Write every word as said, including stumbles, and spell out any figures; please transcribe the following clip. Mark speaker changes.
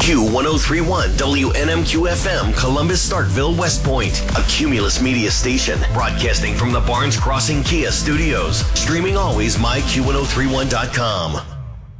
Speaker 1: Q one oh three point one W N M Q F M, Columbus, Starkville, West Point. A Cumulus Media station broadcasting from the Barnes Crossing Kia studios. Streaming always, my Q ten thirty-one dot com.